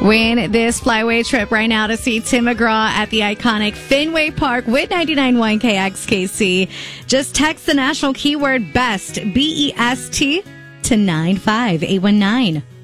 Win this flyway trip right now to see Tim McGraw at the iconic Fenway Park with 99.1 KXKC. Just text the national keyword BEST, BEST, to 95819.